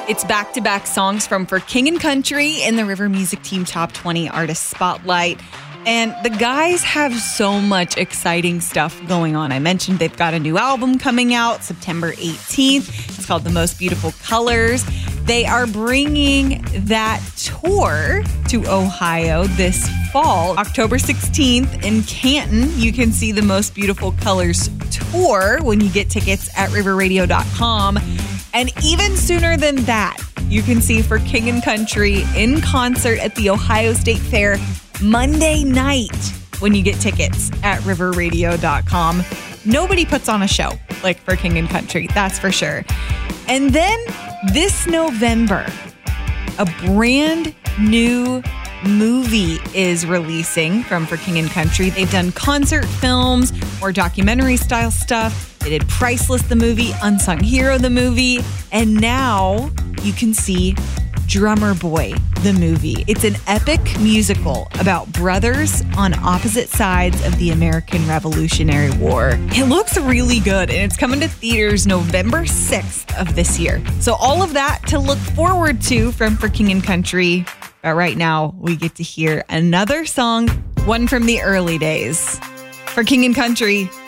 It's back-to-back songs from For King and Country in the River Music Team Top 20 Artist Spotlight. And the guys have so much exciting stuff going on. I mentioned they've got a new album coming out September 18th. It's called The Most Beautiful Colors. They are bringing that tour to Ohio this fall, October 16th in Canton. You can see The Most Beautiful Colors tour when you get tickets at riverradio.com. And even sooner than that, you can see For King and Country in concert at the Ohio State Fair Monday night when you get tickets at riverradio.com. Nobody puts on a show like For King and Country, that's for sure. And then this November, a brand new movie is releasing from For King and Country. They've done concert films or documentary style stuff. They did Priceless, the movie, Unsung Hero, the movie, and now you can see Drummer Boy, the movie. It's an epic musical about brothers on opposite sides of the American Revolutionary War. It looks really good, and it's coming to theaters November 6th of this year. So all of that to look forward to from For King and Country. But right now, we get to hear another song, one from the early days. For King and Country,